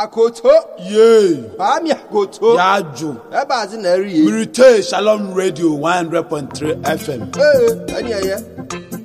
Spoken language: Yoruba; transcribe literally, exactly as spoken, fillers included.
Akoto. Yay. Ami akoto. Yaju. Eba zi na ri ye. Mirite Shalom Radio one hundred point three F M. Eh, ani aye.